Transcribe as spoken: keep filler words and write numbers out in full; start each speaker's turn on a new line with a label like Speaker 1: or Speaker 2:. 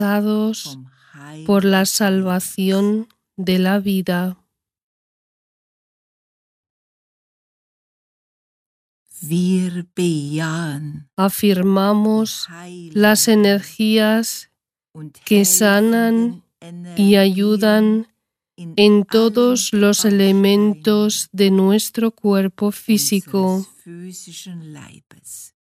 Speaker 1: esperanzados por la salvación de la vida.
Speaker 2: Wir bejahen
Speaker 1: Afirmamos las energías que sanan y ayudan en todos los elementos de nuestro cuerpo físico.